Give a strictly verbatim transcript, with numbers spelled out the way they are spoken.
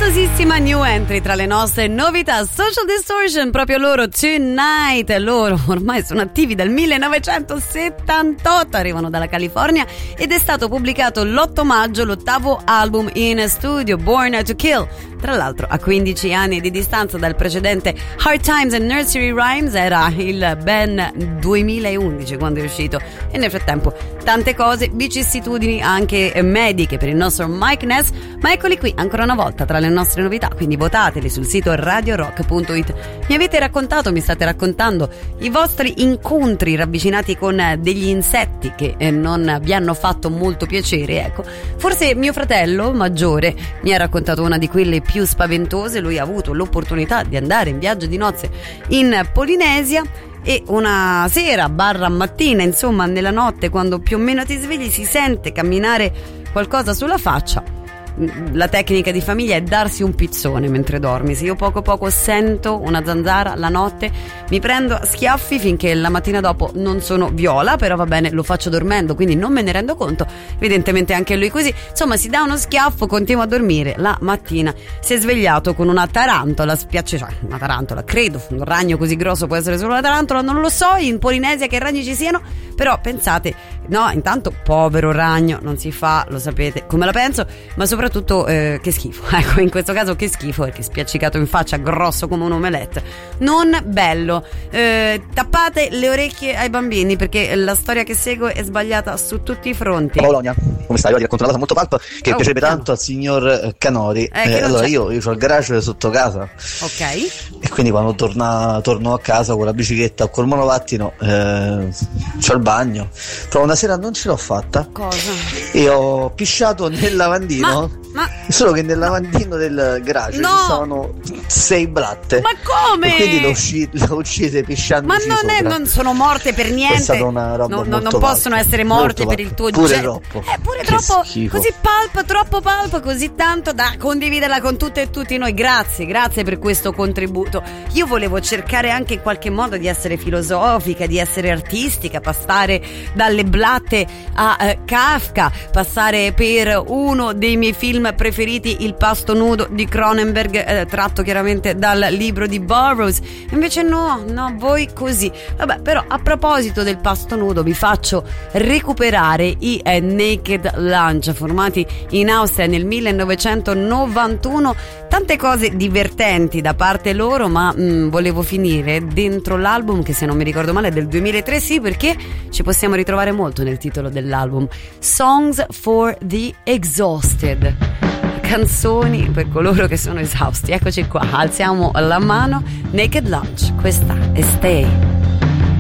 costosissima new entry tra le nostre novità, Social Distortion, proprio loro, Tonight. Loro ormai sono attivi dal millenovecentosettantotto, arrivano dalla California ed è stato pubblicato l'otto maggio l'ottavo album in studio, Born to Kill. Tra l'altro a quindici anni di distanza dal precedente Hard Times and Nursery Rhymes, era il ben duemilaundici quando è uscito, e nel frattempo tante cose, vicissitudini anche mediche per il nostro Mike Ness, ma eccoli qui ancora una volta tra le nostre novità, quindi votateli sul sito radio rock punto it. Mi avete raccontato, mi state raccontando i vostri incontri ravvicinati con degli insetti che eh, non vi hanno fatto molto piacere. Ecco, forse mio fratello maggiore mi ha raccontato una di quelle più spaventose. Lui ha avuto l'opportunità di andare in viaggio di nozze in Polinesia e una sera barra mattina, insomma nella notte, quando più o meno ti svegli, si sente camminare qualcosa sulla faccia. La tecnica di famiglia è darsi un pizzone mentre dormi. Se io poco poco sento una zanzara la notte, mi prendo a schiaffi finché la mattina dopo non sono viola, però va bene, lo faccio dormendo, quindi non me ne rendo conto. Evidentemente anche lui così, insomma si dà uno schiaffo, continua a dormire. La mattina si è svegliato con una tarantola spiacce, cioè una tarantola, credo, un ragno così grosso può essere solo una tarantola, non lo so in Polinesia che ragni ci siano, però pensate, no, intanto povero ragno, non si fa, lo sapete come la penso, ma soprattutto Soprattutto eh, che schifo, ecco, in questo caso che schifo, perché spiaccicato in faccia, grosso come un omelette, non bello. Eh, tappate le orecchie ai bambini, perché la storia che segue è sbagliata su tutti i fronti. Bologna, come stai? Io ti racconto una cosa molto palpa che oh, piacerebbe piano. tanto al signor Canori. Eh, eh, allora c'è. io, io ho il garage sotto casa, ok, e quindi quando torna, torno a casa con la bicicletta o col monopattino, eh, c'ho il bagno, però una sera non ce l'ho fatta. Cosa? E ho pisciato nel lavandino. Ma, ma... Solo che nel lavandino del garage no. ci stavano sei blatte. Ma come? E quindi l'ho, usci- l'ho uccise pisciandoci Ma non, è, non sono morte per niente. È stata una roba no, no, molto non possono palpa. essere morte Molto per il palpa. tuo Pure genere. troppo. È pure Che troppo schifo. così palpa, troppo palpa, così tanto da condividerla con tutte e tutti noi. Grazie, grazie per questo contributo. Io volevo cercare anche in qualche modo di essere filosofica, di essere artistica, passare dalle blatte a eh, Kafka, passare per uno dei miei film preferiti, Il pasto nudo di Cronenberg, eh, tratto chiaramente dal libro di Burroughs. Invece no, no, voi così. Vabbè, però a proposito del pasto nudo vi faccio recuperare i eh, Naked Lunch, formati in Austria nel millenovecentonovantuno. Tante cose divertenti da parte loro, ma mh, volevo finire dentro l'album che, se non mi ricordo male, è del duemilatré, sì, perché ci possiamo ritrovare molto nel titolo dell'album, Songs for the Exhausted, canzoni per coloro che sono esausti. Eccoci qua, alziamo la mano. Naked Lunch, questa è Stay.